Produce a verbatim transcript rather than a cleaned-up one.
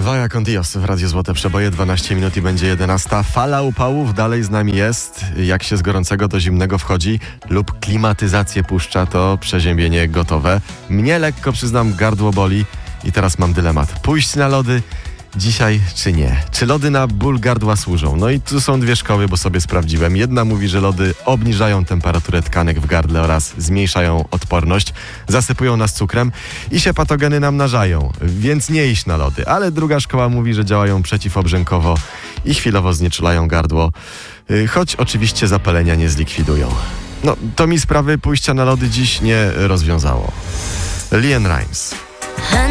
Vaya con Dios w Radiu Złote Przeboje, dwanaście minut i będzie jedenasta. Fala upałów dalej z nami jest. Jak się z gorącego do zimnego wchodzi lub klimatyzację puszcza, to przeziębienie gotowe. Mnie lekko, przyznam, gardło boli i teraz mam dylemat. Pójść na lody dzisiaj czy nie? Czy lody na ból gardła służą? No i tu są dwie szkoły, bo sobie sprawdziłem. Jedna mówi, że lody obniżają temperaturę tkanek w gardle oraz zmniejszają odporność, zasypują nas cukrem i się patogeny namnażają, więc nie iść na lody. Ale druga szkoła mówi, że działają przeciwobrzękowo i chwilowo znieczulają gardło, choć oczywiście zapalenia nie zlikwidują. No, to mi sprawy pójścia na lody dziś nie rozwiązało. LeAnn Rimes.